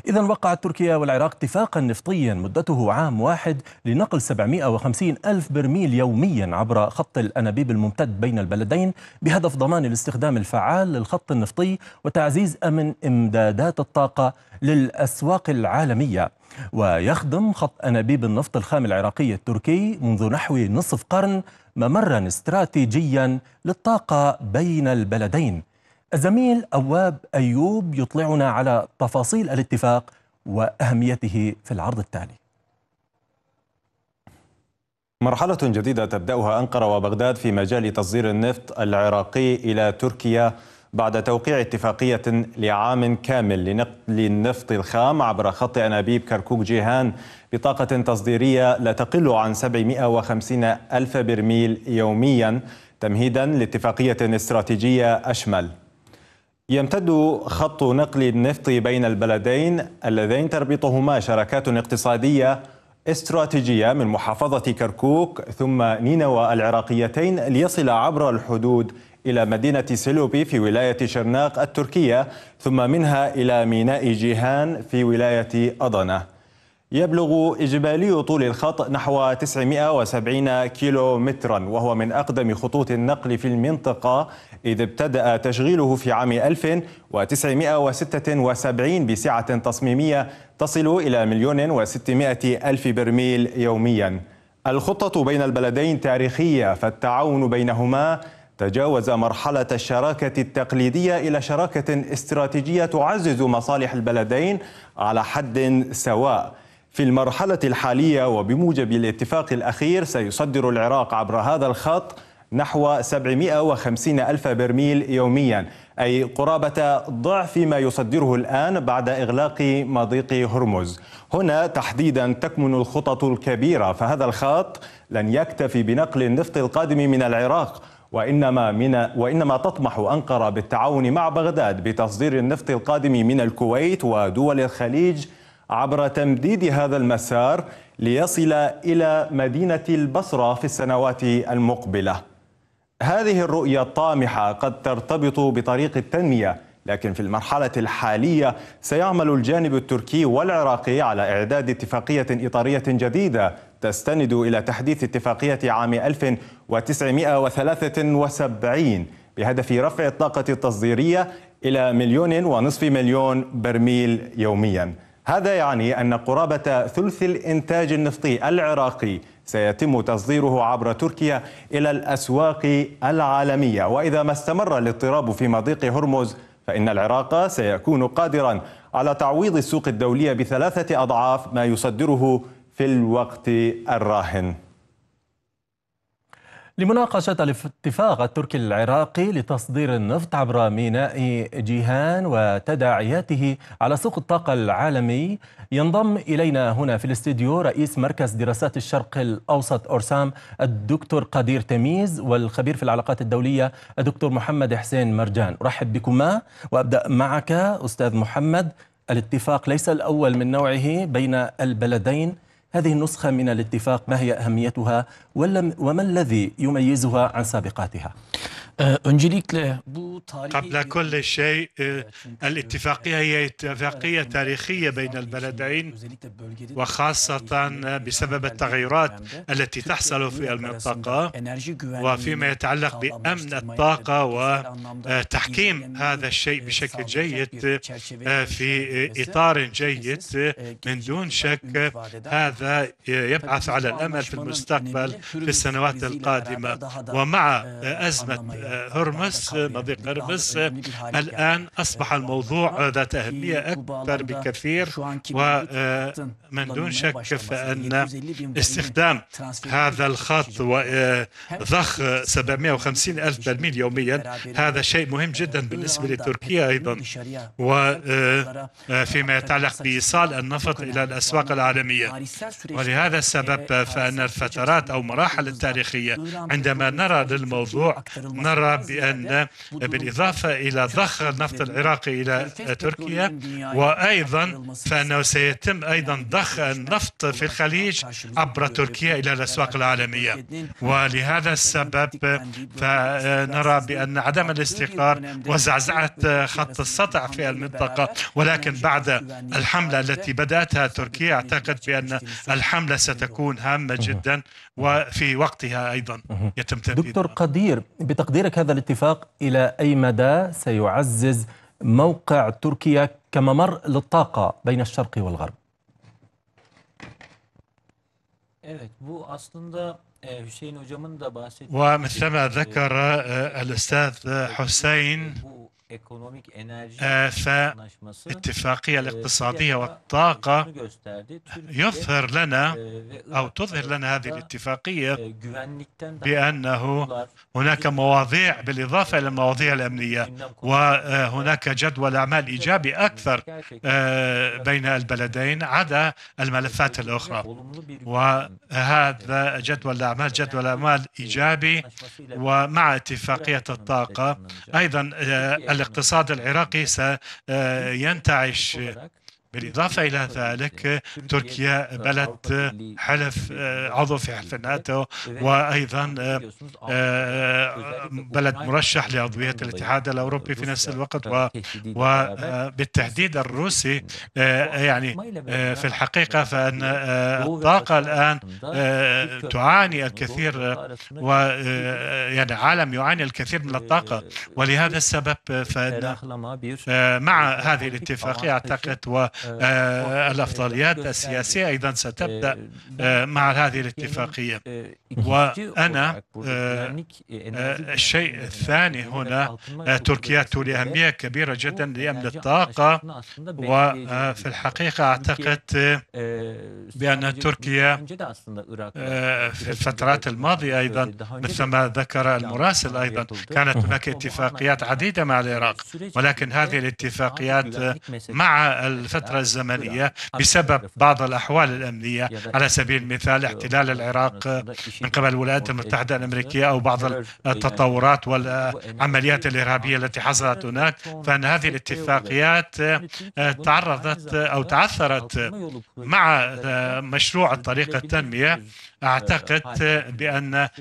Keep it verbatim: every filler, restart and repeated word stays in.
إذا وقعت تركيا والعراق اتفاقا نفطيا مدته عام واحد لنقل سبعمئة وخمسين ألف برميل يوميا عبر خط الأنابيب الممتد بين البلدين بهدف ضمان الاستخدام الفعال للخط النفطي وتعزيز أمن إمدادات الطاقة للأسواق العالمية. ويخدم خط أنابيب النفط الخام العراقي التركي منذ نحو نصف قرن ممرا استراتيجيا للطاقة بين البلدين. الزميل أواب أيوب يطلعنا على تفاصيل الاتفاق وأهميته في العرض التالي. مرحلة جديدة تبدأها أنقرة وبغداد في مجال تصدير النفط العراقي إلى تركيا بعد توقيع اتفاقية لعام كامل لنقل النفط الخام عبر خط أنابيب كركوك جيهان بطاقة تصديرية لا تقل عن سبعمئة وخمسين ألف برميل يوميا تمهيدا لاتفاقية استراتيجية أشمل. يمتد خط نقل النفط بين البلدين اللذين تربطهما شراكات اقتصادية استراتيجية من محافظة كركوك ثم نينوى العراقيتين ليصل عبر الحدود إلى مدينة سيلوبي في ولاية شرناق التركية ثم منها إلى ميناء جيهان في ولاية أضنة. يبلغ إجمالي طول الخط نحو تسعمئة وسبعين كيلو مترا وهو من أقدم خطوط النقل في المنطقة إذ ابتدأ تشغيله في عام ألف وتسعمئة وستة وسبعين بسعة تصميمية تصل إلى مليون وستمئة ألف برميل يوميا. الخطة بين البلدين تاريخية فالتعاون بينهما تجاوز مرحلة الشراكة التقليدية إلى شراكة استراتيجية تعزز مصالح البلدين على حد سواء. في المرحلة الحالية وبموجب الاتفاق الأخير سيصدر العراق عبر هذا الخط نحو سبعمئة وخمسين ألف برميل يوميا، أي قرابة ضعف ما يصدره الآن بعد إغلاق مضيق هرمز. هنا تحديدا تكمن الخطط الكبيرة، فهذا الخط لن يكتفي بنقل النفط القادم من العراق وإنما, من وإنما تطمح أنقرة بالتعاون مع بغداد بتصدير النفط القادم من الكويت ودول الخليج عبر تمديد هذا المسار ليصل إلى مدينة البصرة في السنوات المقبلة. هذه الرؤية الطامحة قد ترتبط بطريق التنمية، لكن في المرحلة الحالية سيعمل الجانب التركي والعراقي على إعداد اتفاقية إطارية جديدة تستند إلى تحديث اتفاقية عام ألف وتسعمئة وثلاثة وسبعين بهدف رفع الطاقة التصديرية إلى مليون ونصف مليون برميل يوميا. هذا يعني أن قرابة ثلث الإنتاج النفطي العراقي سيتم تصديره عبر تركيا إلى الأسواق العالمية، وإذا ما استمر الاضطراب في مضيق هرمز فإن العراق سيكون قادرا على تعويض السوق الدولية بثلاثة أضعاف ما يصدره في الوقت الراهن. لمناقشة الاتفاق التركي العراقي لتصدير النفط عبر ميناء جيهان وتداعياته على سوق الطاقة العالمي ينضم إلينا هنا في الاستديو رئيس مركز دراسات الشرق الأوسط أورسام الدكتور قدير تميز والخبير في العلاقات الدولية الدكتور محمد حسين مرجان. أرحب بكما وأبدأ معك أستاذ محمد. الاتفاق ليس الأول من نوعه بين البلدين، هذه النسخة من الاتفاق ما هي أهميتها وما الذي يميزها عن سابقاتها؟ قبل كل شيء الاتفاقية هي اتفاقية تاريخية بين البلدين، وخاصة بسبب التغيرات التي تحصل في المنطقة وفيما يتعلق بأمن الطاقة وتحكيم هذا الشيء بشكل جيد في إطار جيد. من دون شك هذا يبعث على الأمل في المستقبل في السنوات القادمة. ومع أزمة هرمز مضيق هرمز الآن أصبح الموضوع ذات أهمية أكبر بكثير، ومن دون شك فإن استخدام هذا الخط وضخ سبعمئة وخمسين ألف برميل يوميا هذا شيء مهم جدا بالنسبة لتركيا أيضا، وفيما يتعلق بإيصال النفط إلى الأسواق العالمية. ولهذا السبب فإن الفترات أو مراحل التاريخية عندما نرى للموضوع نرى نرى بأن بالإضافة إلى ضخ النفط العراقي إلى تركيا، وأيضا فإنه سيتم أيضا ضخ النفط في الخليج عبر تركيا إلى الأسواق العالمية. ولهذا السبب فنرى بأن عدم الاستقرار وزعزعة خط السطع في المنطقة، ولكن بعد الحملة التي بدأتها تركيا أعتقد بأن الحملة ستكون هامة جدا وفي وقتها أيضا يتم تنفيذها. دكتور قدير، بتقديرك هذا الاتفاق إلى أي مدى سيعزز موقع تركيا كممر للطاقة بين الشرق والغرب؟ ومثلما ذكر الأستاذ حسين، فالاتفاقية الاقتصادية والطاقة يظهر لنا أو تظهر لنا هذه الاتفاقية بأنه هناك مواضيع بالإضافة إلى المواضيع الأمنية، وهناك جدول أعمال إيجابي أكثر بين البلدين عدا الملفات الأخرى. وهذا جدول الأعمال جدول أعمال إيجابي. ومع اتفاقية الطاقة أيضا الاقتصاد العراقي سينتعش. بالإضافة إلى ذلك تركيا بلد حلف عضو في حلف الناتو، وأيضا بلد مرشح لعضوية الاتحاد الأوروبي في نفس الوقت، وبالتحديد الروسي. يعني في الحقيقة فإن الطاقة الآن تعاني الكثير، ويعني العالم يعاني الكثير من الطاقة. ولهذا السبب فإن مع هذه الاتفاقية أعتقد و الأفضليات السياسية أيضا ستبدأ مع هذه الاتفاقية. وأنا الشيء الثاني هنا، تركيا تولي أهمية كبيرة جدا لأمن الطاقة. وفي الحقيقة أعتقد بأن تركيا في الفترات الماضية أيضا مثلما ذكر المراسل أيضا كانت هناك اتفاقيات عديدة مع العراق، ولكن هذه الاتفاقيات مع الفترة الزمنية بسبب بعض الأحوال الأمنية، على سبيل المثال احتلال العراق من قبل الولايات المتحدة الأمريكية أو بعض التطورات والعمليات الإرهابية التي حصلت هناك، فإن هذه الاتفاقيات تعرضت أو تعثرت مع مشروع طريق التنمية. أعتقد بأن